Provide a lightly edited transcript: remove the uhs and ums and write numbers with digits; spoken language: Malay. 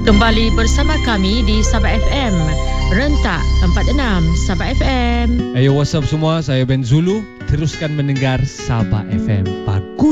Kembali bersama kami di Sabah FM. Rentak 46 Sabah FM. Hey, what's up semua? Saya Ben Zulu. Teruskan mendengar Sabah FM. Bagus.